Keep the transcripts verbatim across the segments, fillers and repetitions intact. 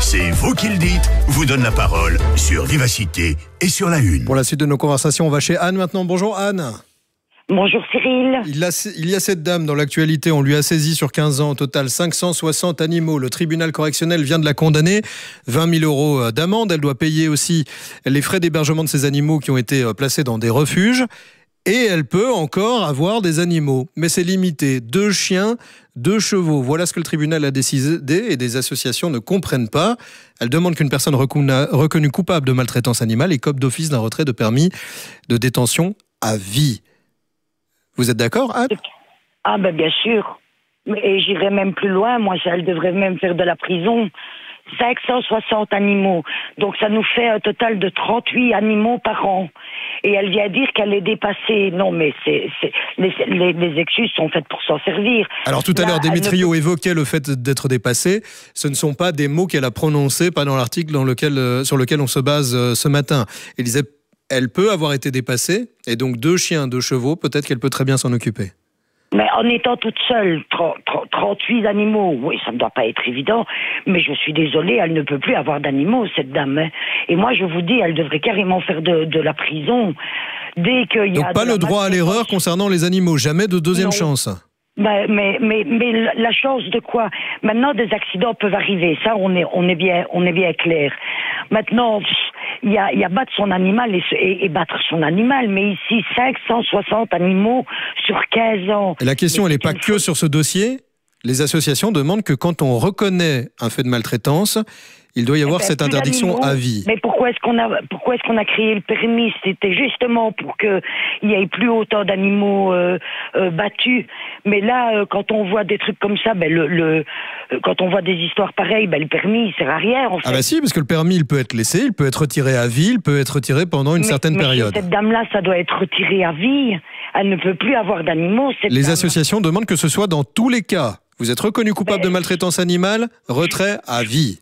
C'est vous qui le dites, vous donne la parole sur Vivacité et sur La Une. Pour la suite de nos conversations, on va chez Anne maintenant. Bonjour Anne. Bonjour Cyril. Il, a, il y a cette dame dans l'actualité, on lui a saisi sur quinze ans au total cinq cent soixante animaux. Le tribunal correctionnel vient de la condamner, vingt mille euros d'amende. Elle doit payer aussi les frais d'hébergement de ces animaux qui ont été placés dans des refuges. Et elle peut encore avoir des animaux, mais c'est limité. Deux chiens, deux chevaux. Voilà ce que le tribunal a décidé et des associations ne comprennent pas. Elle demande qu'une personne reconnue coupable de maltraitance animale écope d'office d'un retrait de permis de détention à vie. Vous êtes d'accord, Anne ? Ah ben bien sûr. Et j'irai même plus loin. Moi, elle devrait même faire de la prison. cinq cent soixante animaux. Donc ça nous fait un total de trente-huit animaux par an. Et elle vient dire qu'elle est dépassée. Non, mais c'est, c'est les, les, les excuses sont faites pour s'en servir. Alors tout à Là, l'heure, Démétrio ne... évoquait le fait d'être dépassée. Ce ne sont pas des mots qu'elle a prononcés, pas dans l'article dans lequel, euh, sur lequel on se base euh, ce matin. Elle disait, elle peut avoir été dépassée, et donc deux chiens, deux chevaux, peut-être qu'elle peut très bien s'en occuper. Mais en étant toute seule, trente-huit animaux, oui, ça ne doit pas être évident, mais je suis désolée, elle ne peut plus avoir d'animaux, cette dame. Hein. Et moi, je vous dis, elle devrait carrément faire de, de la prison dès qu'il y a... Donc pas le droit à l'erreur concernant les animaux, jamais de deuxième non. chance. Mais, mais, mais, mais la chance de quoi ? Maintenant, des accidents peuvent arriver, ça, on est, on est, bien, on est bien clair. Maintenant... Il y, a, il y a battre son animal et, et, et battre son animal, mais ici, cinq cent soixante animaux sur quinze ans. Et la question, mais elle n'est pas que sur ce dossier. Les associations demandent que quand on reconnaît un fait de maltraitance, il doit y avoir eh ben, cette interdiction à vie. Mais pourquoi est-ce qu'on a, pourquoi est-ce qu'on a créé le permis ? C'était justement pour qu'il n'y ait plus autant d'animaux euh, euh, battus. Mais là, euh, quand on voit des trucs comme ça, ben, le, le, quand on voit des histoires pareilles, ben, le permis, il sert à rien. En fait. Ah bah si, parce que le permis, il peut être laissé, il peut être retiré à vie, il peut être retiré pendant une mais, certaine mais période. Cette dame-là, ça doit être retiré à vie. Elle ne peut plus avoir d'animaux. Les dame. associations demandent que ce soit dans tous les cas. Vous êtes reconnu coupable ben, de maltraitance animale, retrait à vie.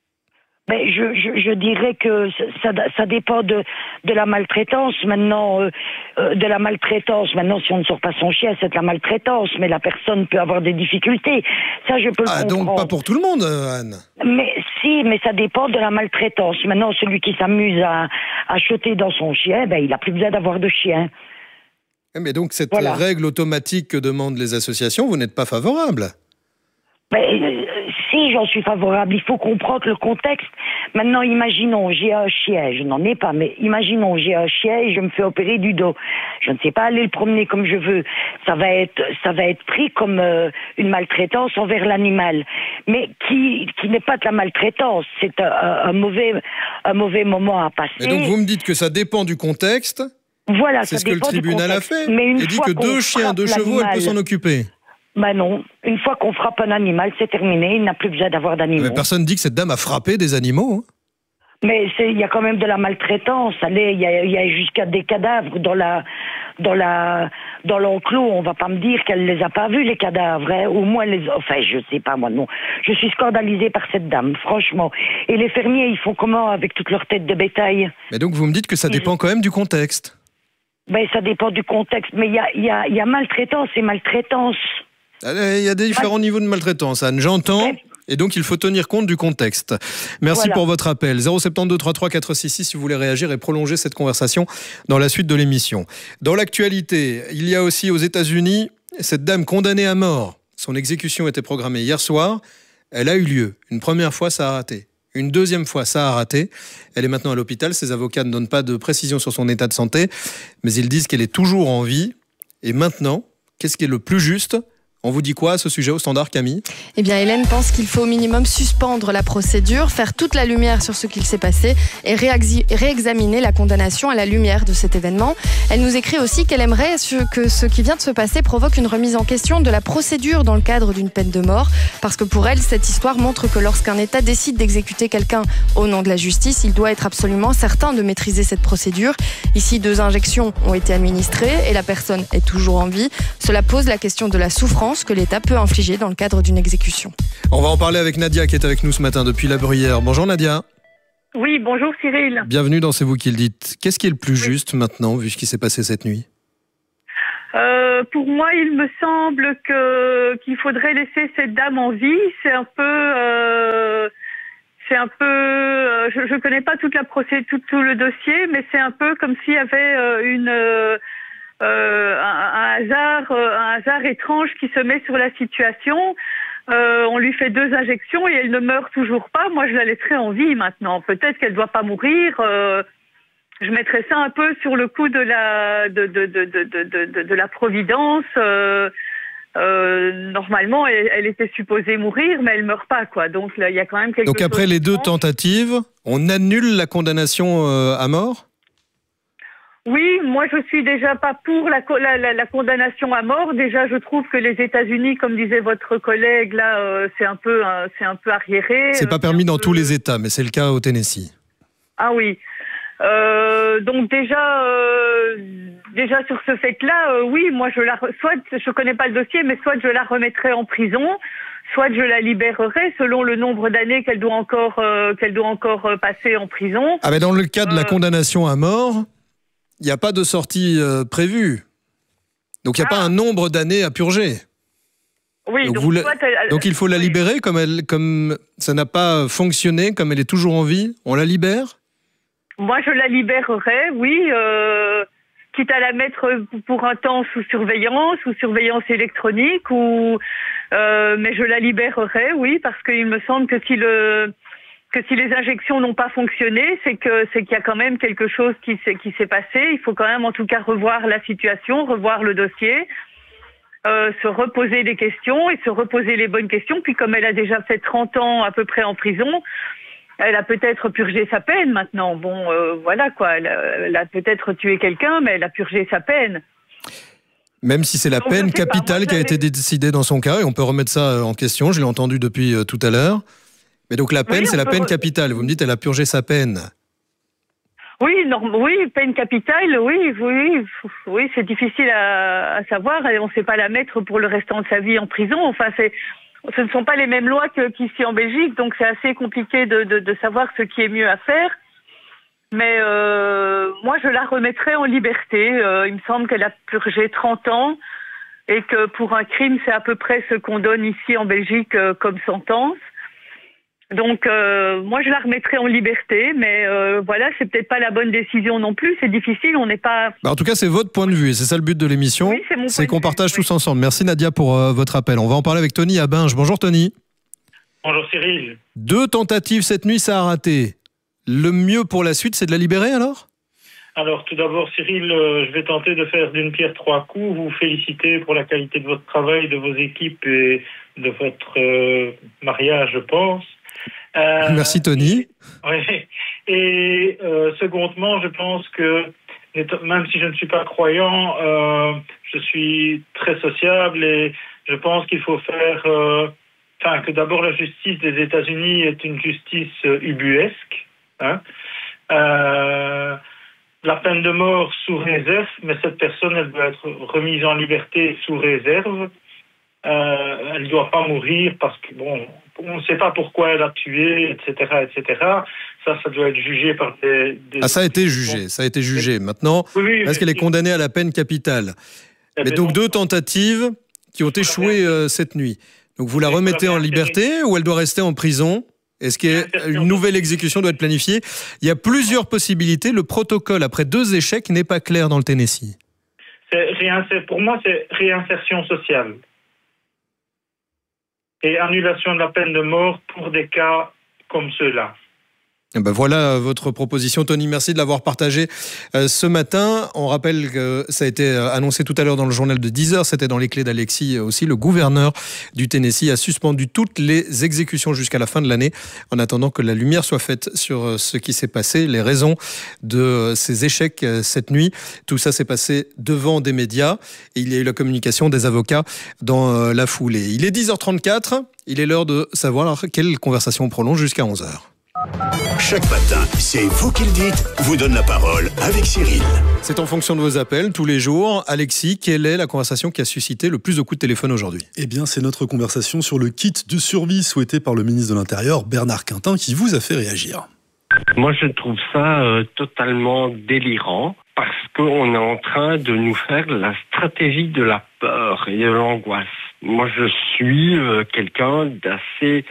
Ben, je, je, je dirais que ça, ça dépend de, de la maltraitance. Maintenant, euh, euh, de la maltraitance. Maintenant, si on ne sort pas son chien, c'est de la maltraitance. Mais la personne peut avoir des difficultés. Ça, je peux ah, le comprendre. Donc pas pour tout le monde, Anne. Mais si, mais ça dépend de la maltraitance. Maintenant, celui qui s'amuse à, à choter dans son chien, ben, il n'a plus besoin d'avoir de chien. Mais donc cette voilà. règle automatique que demandent les associations, vous n'êtes pas favorable ? Ben, euh, si, j'en suis favorable. Il faut comprendre le contexte. Maintenant, imaginons, j'ai un chien. Je n'en ai pas, mais imaginons, j'ai un chien et je me fais opérer du dos. Je ne sais pas aller le promener comme je veux. Ça va être, ça va être pris comme euh, une maltraitance envers l'animal. Mais qui, qui n'est pas de la maltraitance. C'est un, un, un mauvais, un mauvais moment à passer. Et donc, vous me dites que ça dépend du contexte. Voilà, c'est ça ce que le tribunal a fait. Mais une Il dit fois que deux chiens, deux chevaux, elle peut s'en occuper. Ben non, une fois qu'on frappe un animal, c'est terminé, il n'a plus besoin d'avoir d'animaux. Mais personne ne dit que cette dame a frappé des animaux. Hein. Mais il y a quand même de la maltraitance. Allez, il y a, y a jusqu'à des cadavres dans la, dans la, dans l'enclos. On va pas me dire qu'elle les a pas vus les cadavres, hein. Ou moi les, enfin je sais pas moi non. Je suis scandalisée par cette dame, franchement. Et les fermiers, ils font comment avec toute leur tête de bétail ? Mais donc vous me dites que ça dépend quand même du contexte. Ben ça dépend du contexte, mais il y a, il y a, il y a maltraitance et maltraitance. Il y a des différents Mal... niveaux de maltraitance, Anne. J'entends. Mais... Et donc, il faut tenir compte du contexte. Merci voilà. pour votre appel. zéro sept deux trois trois quatre six six si vous voulez réagir et prolonger cette conversation dans la suite de l'émission. Dans l'actualité, il y a aussi aux États-Unis cette dame condamnée à mort. Son exécution était programmée hier soir. Elle a eu lieu. Une première fois, ça a raté. Une deuxième fois, ça a raté. Elle est maintenant à l'hôpital. Ses avocats ne donnent pas de précision sur son état de santé, mais ils disent qu'elle est toujours en vie. Et maintenant, qu'est-ce qui est le plus juste ? On vous dit quoi à ce sujet au standard, Camille ? Eh bien, Hélène pense qu'il faut au minimum suspendre la procédure, faire toute la lumière sur ce qu'il s'est passé et réexaminer la condamnation à la lumière de cet événement. Elle nous écrit aussi qu'elle aimerait que ce qui vient de se passer provoque une remise en question de la procédure dans le cadre d'une peine de mort, parce que pour elle, cette histoire montre que lorsqu'un État décide d'exécuter quelqu'un au nom de la justice, il doit être absolument certain de maîtriser cette procédure. Ici, deux injections ont été administrées et la personne est toujours en vie. Cela pose la question de la souffrance que l'État peut infliger dans le cadre d'une exécution. On va en parler avec Nadia qui est avec nous ce matin depuis La Bruyère. Bonjour Nadia. Oui, bonjour Cyril. Bienvenue dans C'est vous qui le dites. Qu'est-ce qui est le plus oui. juste maintenant vu ce qui s'est passé cette nuit ? euh, Pour moi, il me semble que, qu'il faudrait laisser cette dame en vie. C'est un peu... Euh, c'est un peu, euh, je, je connais pas toute la procédure, tout, tout le dossier, mais c'est un peu comme s'il y avait euh, une euh, euh, un, un hasard, euh, un hasard étrange qui se met sur la situation. Euh, on lui fait deux injections et elle ne meurt toujours pas. Moi, je la laisserai en vie maintenant. Peut-être qu'elle doit pas mourir. Euh, je mettrais ça un peu sur le coup de la de de de de de de, de la providence. Euh, euh, normalement, elle, elle était supposée mourir, mais elle meurt pas, quoi. Donc là, il y a quand même quelque chose. Donc après les deux tentatives, on annule la condamnation euh, à mort ? Oui, moi je suis déjà pas pour la, la, la, la condamnation à mort. Déjà, je trouve que les États-Unis, comme disait votre collègue là, euh, c'est un peu, euh, c'est un peu arriéré. C'est pas euh, permis dans peu... tous les États, mais c'est le cas au Tennessee. Ah oui. Euh, donc déjà, euh, déjà sur ce fait-là, euh, oui, moi je la, soit je connais pas le dossier, mais soit je la remettrai en prison, soit je la libérerai selon le nombre d'années qu'elle doit encore, euh, qu'elle doit encore euh, passer en prison. Ah ben dans le cas de la euh... condamnation à mort, il n'y a pas de sortie euh, prévue. Donc il n'y a ah. pas un nombre d'années à purger. Oui, donc, donc, vous la... toi, donc il faut la libérer comme, elle, comme ça n'a pas fonctionné, comme elle est toujours en vie. On la libère ? Moi, je la libérerai, oui, euh, quitte à la mettre pour un temps sous surveillance ou surveillance électronique, ou euh, mais je la libérerai, oui, parce qu'il me semble que si le que si les injections n'ont pas fonctionné, c'est que c'est qu'il y a quand même quelque chose qui s'est qui s'est passé. Il faut quand même, en tout cas, revoir la situation, revoir le dossier. Euh, se reposer des questions et se reposer les bonnes questions. Puis comme elle a déjà fait trente ans à peu près en prison, elle a peut-être purgé sa peine maintenant. Bon, euh, voilà quoi, elle a, elle a peut-être tué quelqu'un, mais elle a purgé sa peine. Même si c'est la Donc, peine capitale Moi, qui a été décidée dans son cas, et on peut remettre ça en question, je l'ai entendu depuis euh, tout à l'heure. Mais donc la peine, oui, c'est la peine re... capitale. Vous me dites, elle a purgé sa peine. Oui, non, oui, peine capitale, oui, oui, oui, c'est difficile à, à savoir. On ne sait pas la mettre pour le restant de sa vie en prison. Enfin, c'est, ce ne sont pas les mêmes lois que, qu'ici en Belgique, donc c'est assez compliqué de, de, de savoir ce qui est mieux à faire. Mais euh, moi, je la remettrai en liberté. Euh, il me semble qu'elle a purgé trente ans et que pour un crime, c'est à peu près ce qu'on donne ici en Belgique euh, comme sentence. Donc, euh, moi, je la remettrai en liberté, mais euh, voilà, c'est peut-être pas la bonne décision non plus. C'est difficile, on n'est pas... Bah en tout cas, c'est votre point de vue, et c'est ça le but de l'émission. Oui, c'est mon c'est qu'on vue, partage oui. tous ensemble. Merci Nadia pour euh, votre appel. On va en parler avec Tony à Binge. Bonjour Tony. Bonjour Cyril. Deux tentatives cette nuit, ça a raté. Le mieux pour la suite, c'est de la libérer alors ? Alors, tout d'abord, Cyril, euh, je vais tenter de faire d'une pierre trois coups. Vous féliciter pour la qualité de votre travail, de vos équipes et de votre euh, mariage, je pense. Euh, Merci Tony. Oui. Et euh, secondement, je pense que même si je ne suis pas croyant, euh, je suis très sociable et je pense qu'il faut faire, euh, enfin que d'abord la justice des États-Unis est une justice euh, ubuesque. Hein. Euh, la peine de mort sous réserve, mais cette personne elle doit être remise en liberté sous réserve. Euh, elle ne doit pas mourir parce que bon. On ne sait pas pourquoi elle a tué, et cetera, et cetera. Ça, ça doit être jugé par des... des... Ah, ça a été jugé, ça a été jugé. Maintenant, oui, oui, est-ce qu'elle est condamnée à la peine capitale ? Mais, mais donc, donc deux tentatives qui ont échoué euh, cette nuit. Donc, vous la remettez en liberté ou elle doit rester en prison ? Est-ce qu'une nouvelle exécution doit être planifiée ? Il y a plusieurs possibilités. Le protocole, après deux échecs, n'est pas clair dans le Tennessee. C'est réinsé... Pour moi, c'est réinsertion sociale. Et annulation de la peine de mort pour des cas comme ceux-là. Ben voilà votre proposition, Tony. Merci de l'avoir partagée euh, ce matin. On rappelle que ça a été annoncé tout à l'heure dans le journal de dix heures. C'était dans les clés d'Alexis aussi. Le gouverneur du Tennessee a suspendu toutes les exécutions jusqu'à la fin de l'année en attendant que la lumière soit faite sur ce qui s'est passé, les raisons de ces échecs cette nuit. Tout ça s'est passé devant des médias et il y a eu la communication des avocats dans la foulée. Il est dix heures trente-quatre. Il est l'heure de savoir quelle conversation on prolonge jusqu'à onze heures. Chaque matin, c'est vous qui le dites, vous donne la parole avec Cyril. C'est en fonction de vos appels tous les jours. Alexis, quelle est la conversation qui a suscité le plus de coups de téléphone aujourd'hui ? Eh bien, c'est notre conversation sur le kit de survie souhaité par le ministre de l'Intérieur, Bernard Quintin, qui vous a fait réagir. Moi, je trouve ça euh, totalement délirant parce qu'on est en train de nous faire la stratégie de la peur et de l'angoisse. Moi, je suis euh, quelqu'un d'assez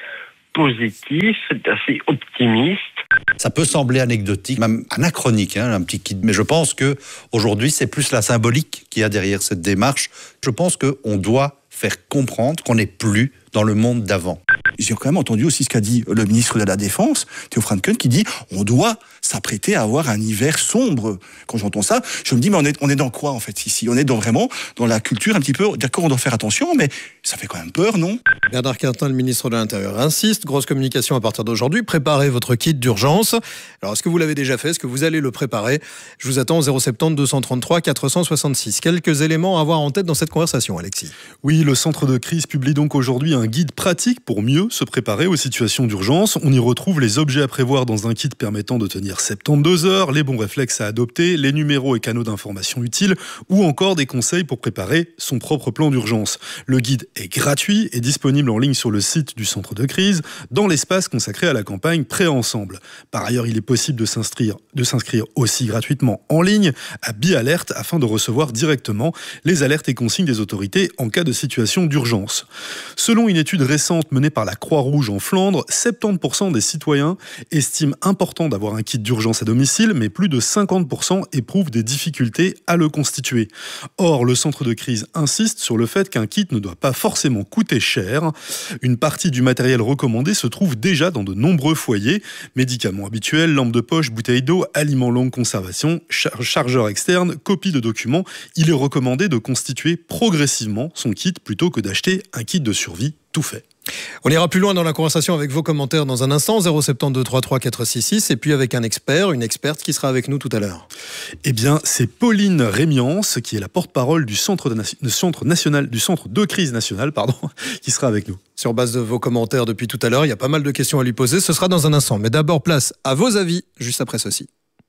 positif, d'assez optimiste. Ça peut sembler anecdotique, même anachronique, hein, un petit kit. Mais je pense que aujourd'hui, c'est plus la symbolique qu'il y a derrière cette démarche. Je pense qu'on doit faire comprendre qu'on n'est plus dans le monde d'avant. J'ai quand même entendu aussi ce qu'a dit le ministre de la Défense, Theo Franken, qui dit on doit s'apprêter à avoir un hiver sombre. Quand j'entends ça, je me dis mais on est, on est dans quoi en fait ici ? On est dans vraiment dans la culture un petit peu, d'accord on doit faire attention, mais ça fait quand même peur, non ? Bernard Quintin, le ministre de l'Intérieur, insiste, grosse communication à partir d'aujourd'hui, préparez votre kit d'urgence. Alors est-ce que vous l'avez déjà fait ? Est-ce que vous allez le préparer ? Je vous attends au zéro sept zéro deux cent trente-trois quatre cent soixante-six. Quelques éléments à avoir en tête dans cette conversation, Alexis. Oui, le centre de crise publie donc aujourd'hui un guide pratique pour mieux se préparer aux situations d'urgence. On y retrouve les objets à prévoir dans un kit permettant de tenir soixante-douze heures, les bons réflexes à adopter, les numéros et canaux d'information utiles, ou encore des conseils pour préparer son propre plan d'urgence. Le guide est gratuit et disponible en ligne sur le site du centre de crise, dans l'espace consacré à la campagne Pré-Ensemble. Par ailleurs, il est possible de s'inscrire, de s'inscrire aussi gratuitement en ligne à BiAlert afin de recevoir directement les alertes et consignes des autorités en cas de situation d'urgence. Selon une étude récente menée par la Croix-Rouge en Flandre, soixante-dix pour cent des citoyens estiment important d'avoir un kit d'urgence à domicile, mais plus de cinquante pour cent éprouvent des difficultés à le constituer. Or, le centre de crise insiste sur le fait qu'un kit ne doit pas forcément coûter cher. Une partie du matériel recommandé se trouve déjà dans de nombreux foyers. Médicaments habituels, lampes de poche, bouteilles d'eau, aliments longue conservation, char- chargeurs externes, copies de documents. Il est recommandé de constituer progressivement son kit plutôt que d'acheter un kit de survie tout fait. On ira plus loin dans la conversation avec vos commentaires dans un instant, zéro sept deux trente-trois quatre cent soixante-six, et puis avec un expert, une experte qui sera avec nous tout à l'heure. Eh bien, c'est Pauline Rémiance, qui est la porte-parole du centre de, de centre national, du centre de crise nationale, pardon, qui sera avec nous. Sur base de vos commentaires depuis tout à l'heure, il y a pas mal de questions à lui poser, ce sera dans un instant. Mais d'abord, place à vos avis, juste après ceci.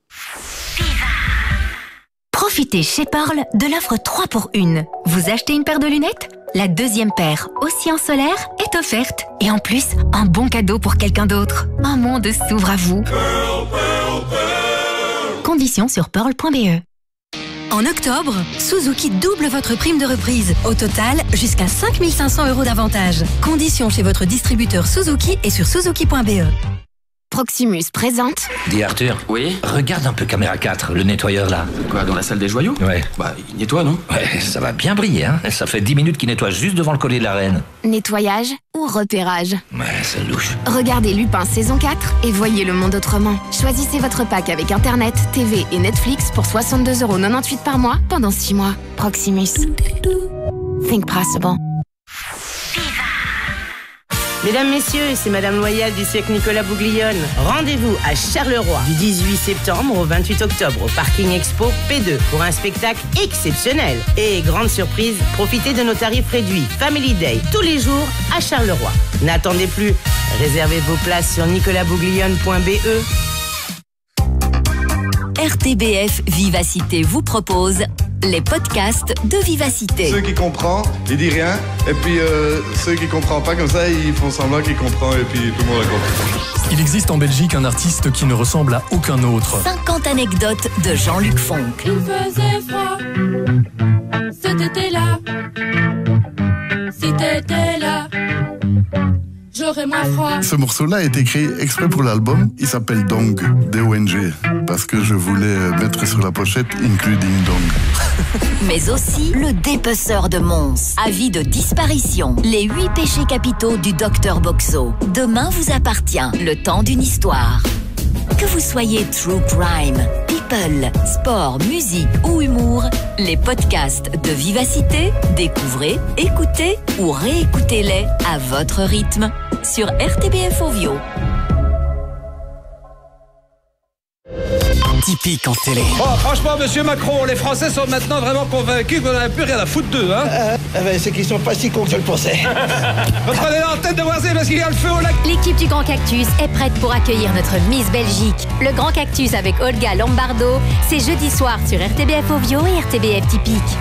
Profitez chez Pearl de l'offre trois pour un. Vous achetez une paire de lunettes ? La deuxième paire, aussi en solaire, est offerte. Et en plus, un bon cadeau pour quelqu'un d'autre. Un monde s'ouvre à vous. Pearl, Pearl, Pearl. Conditions sur pearl point b e. En octobre, Suzuki double votre prime de reprise. Au total, jusqu'à cinq mille cinq cents euros d'avantage. Conditions chez votre distributeur Suzuki et sur suzuki point b e. Proximus présente. Dis Arthur. Oui. Regarde un peu caméra quatre, le nettoyeur là. Quoi, dans la salle des joyaux? Ouais. Bah, il nettoie, non? Ouais, ça va bien briller, hein. Ça fait dix minutes qu'il nettoie juste devant le collier de la reine. Nettoyage ou repérage? Ouais, c'est louche. Regardez Lupin saison quatre et voyez le monde autrement. Choisissez votre pack avec Internet, T V et Netflix pour soixante-deux euros quatre-vingt-dix-huit par mois pendant six mois. Proximus. Think possible. Mesdames, Messieurs, c'est Madame Loyal du cirque Nicolas Bouglione. Rendez-vous à Charleroi du dix-huit septembre au vingt-huit octobre au Parking Expo P deux pour un spectacle exceptionnel. Et grande surprise, profitez de nos tarifs réduits Family Day tous les jours à Charleroi. N'attendez plus, réservez vos places sur nicolas bouglione point b e. R T B F Vivacité vous propose les podcasts de Vivacité. Ceux qui comprennent, ils disent rien. Et puis euh, ceux qui ne comprennent pas comme ça, ils font semblant qu'ils comprennent et puis tout le monde a compris. Il existe en Belgique un artiste qui ne ressemble à aucun autre. cinquante anecdotes de Jean-Luc Fonck. Il faisait froid cet été-là. Si t'étais là, j'aurais moins froid. Ce morceau-là a été créé exprès pour l'album. Il s'appelle Dong, D O N G, parce que je voulais mettre sur la pochette Including Dong. Mais aussi le dépeceur de Mons. Avis de disparition. Les huit péchés capitaux du docteur Boxo. Demain vous appartient le temps d'une histoire. Que vous soyez true crime, people, sport, musique ou humour, les podcasts de Vivacité, découvrez, écoutez ou réécoutez-les à votre rythme sur R T B F Ovio. Typique en télé. Oh, franchement, monsieur Macron, les Français sont maintenant vraiment convaincus qu'on n'a plus rien à foutre d'eux, hein. Euh, euh, c'est qu'ils sont pas si cons que je le pensais. Reprenez l'antenne de Voisin parce qu'il y a le feu au lac. L'équipe du Grand Cactus est prête pour accueillir notre Miss Belgique. Le Grand Cactus avec Olga Lombardo, c'est jeudi soir sur R T B F Ovio et R T B F Typique.